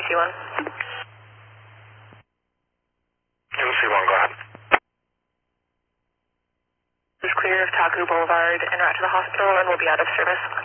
MC1. MC1, go ahead. Is clear of Taku Boulevard en route to the hospital and will be out of service.